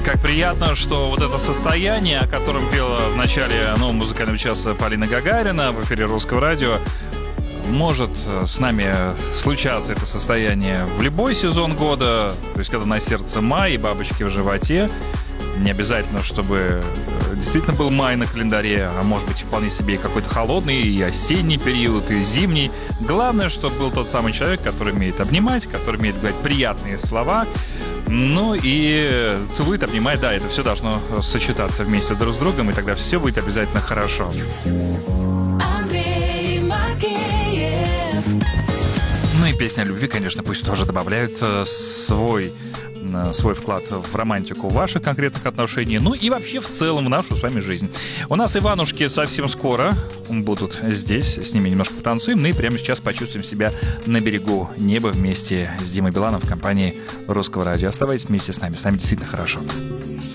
Как приятно, что вот это состояние, о котором пела в начале нового музыкального часа Полина Гагарина в эфире Русского радио, может с нами случаться это состояние в любой сезон года. То есть, когда на сердце май и бабочки в животе. Не обязательно, чтобы действительно был май на календаре, а может быть вполне себе и какой-то холодный, и осенний период, и зимний. Главное, чтобы был тот самый человек, который умеет обнимать, который умеет говорить приятные слова, ну и целует, обнимает. Да, это все должно сочетаться вместе друг с другом, и тогда все будет обязательно хорошо. Ну и песня о любви, конечно, пусть тоже добавляют свой вклад в романтику ваших конкретных отношений, ну и вообще в целом в нашу с вами жизнь. У нас Иванушки совсем скоро будут здесь, с ними немножко потанцуем, ну и прямо сейчас почувствуем себя на берегу неба вместе с Димой Биланом в компании Русского радио. Оставайтесь вместе с нами действительно хорошо.